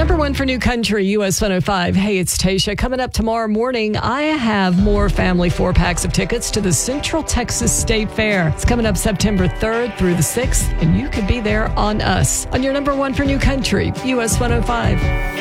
Number one for New Country, US 105. Hey, it's Tasha. Coming up tomorrow morning, I have more family 4-packs of tickets to the Central Texas State Fair. It's coming up September 3rd through the 6th, and you could be there on us. On your number one for New Country, US 105.